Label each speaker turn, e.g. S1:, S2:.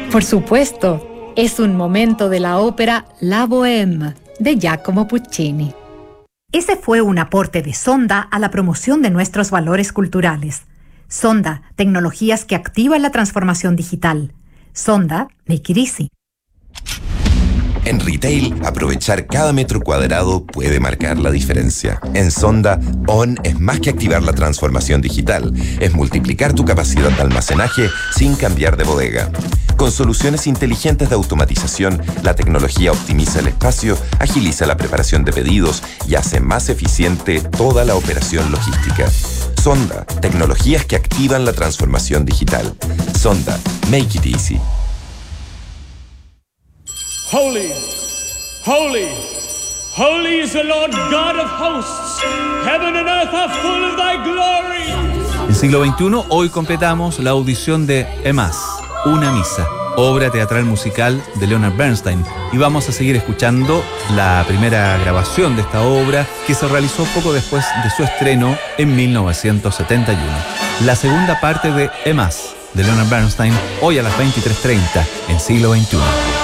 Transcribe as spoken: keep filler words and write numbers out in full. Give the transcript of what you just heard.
S1: Por supuesto, es un momento de la ópera La Bohème de Giacomo Puccini. Ese fue un aporte de Sonda a la promoción de nuestros valores culturales. Sonda, tecnologías que activan la transformación digital. Sonda, make it easy.
S2: En retail, aprovechar cada metro cuadrado puede marcar la diferencia. En Sonda, On es más que activar la transformación digital, es multiplicar tu capacidad de almacenaje sin cambiar de bodega. Con soluciones inteligentes de automatización, la tecnología optimiza el espacio, agiliza la preparación de pedidos y hace más eficiente toda la operación logística. Sonda, tecnologías que activan la transformación digital. Sonda, make it easy.
S3: Holy, holy, holy is the Lord God of hosts. Heaven and earth are full of thy glory.
S4: En siglo veintiuno, hoy completamos la audición de Emas, una misa, obra teatral musical de Leonard Bernstein. Y vamos a seguir escuchando la primera grabación de esta obra que se realizó poco después de su estreno en mil novecientos setenta y uno. La segunda parte de Emas, de Leonard Bernstein, hoy a las veintitrés treinta en siglo veintiuno.